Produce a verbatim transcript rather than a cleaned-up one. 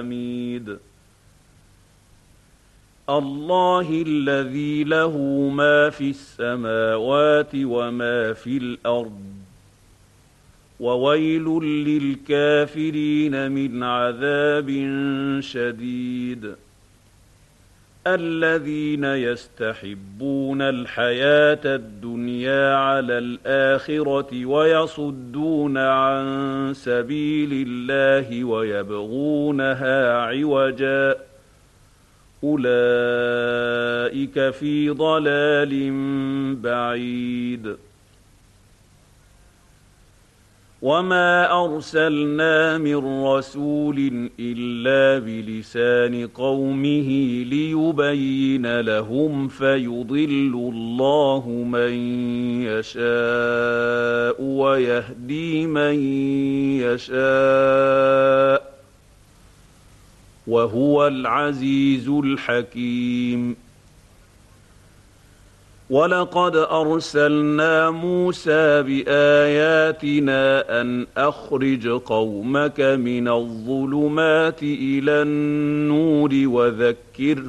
حميد. الله الذي له ما في السماوات وما في الأرض وويل للكافرين من عذاب شديد. الذين يستحبون الحياة الدنيا على الآخرة ويصدون عن سبيل الله ويبغونها عوجا أولئك في ضلال بعيد. وما أرسلنا من رسول إلا بلسان قومه ليبين لهم فيضل الله من يشاء ويهدي من يشاء وهو العزيز الحكيم. ولقد أرسلنا موسى بآياتنا أن أخرج قومك من الظلمات إلى النور وذكر